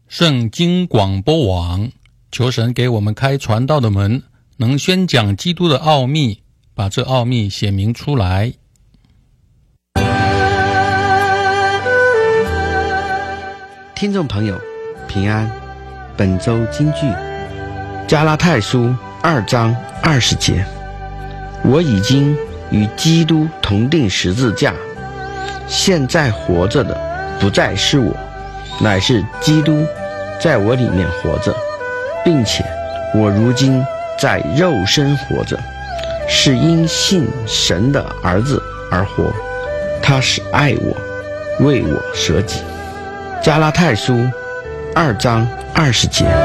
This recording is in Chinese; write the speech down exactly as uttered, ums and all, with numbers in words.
圣经广播网，求神给我们开传道的门，能宣讲基督的奥秘，把这奥秘写明出来。 听众朋友平安，本周金句加拉太书二章二十节，我已经与基督同定十字架，现在活着的不再是我，乃是基督在我里面活着，并且我如今在肉身活着，是因信神的儿子而活，他是爱我，为我舍己。加拉太书二章二十节。